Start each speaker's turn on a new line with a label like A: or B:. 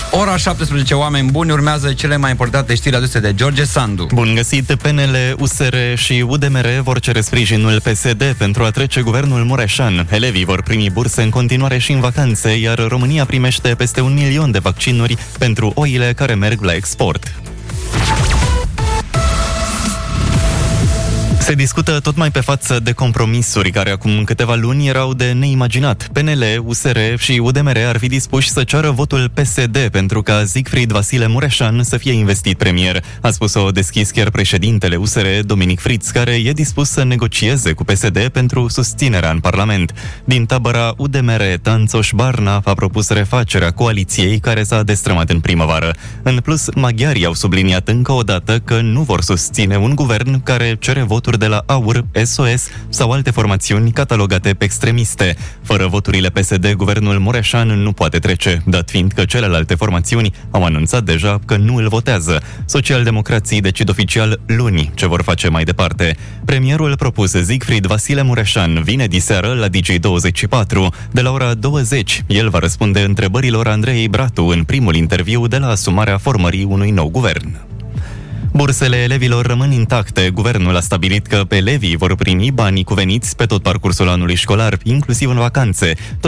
A: Ora 17, oameni buni, urmează cele mai importante știri aduse de George Sandu.
B: Bun găsit! PNL, USR și UDMR vor cere sprijinul PSD pentru a trece guvernul Mureșan. Elevii vor primi burse în continuare și în vacanțe, iar România primește peste 1 milion de vaccinuri pentru oile care merg la export. Se discută tot mai pe față de compromisuri care acum câteva luni erau de neimaginat. PNL, USR și UDMR ar fi dispuși să ceară votul PSD pentru ca Siegfried Vasile Mureșan să fie investit premier. A spus-o deschis chiar președintele USR, Dominic Fritz, care e dispus să negocieze cu PSD pentru susținerea în Parlament. Din tabăra UDMR, Tanțoș Barna a propus refacerea coaliției care s-a destrămat în primăvară. În plus, maghiarii au subliniat încă o dată că nu vor susține un guvern care cere voturi de la AUR, SOS sau alte formațiuni catalogate pe extremiste. Fără voturile PSD, guvernul Mureșan nu poate trece, dat fiind că celelalte formațiuni au anunțat deja că nu îl votează. Socialdemocrații decid oficial luni ce vor face mai departe. Premierul propus Siegfried Vasile Mureșan vine diseară la Digi24. De la ora 20, el va răspunde întrebărilor Andrei Bratu în primul interviu de la asumarea formării unui nou guvern. Bursele elevilor rămân intacte. Guvernul a stabilit că elevii vor primi banii cuveniți pe tot parcursul anului școlar, inclusiv în vacanțe.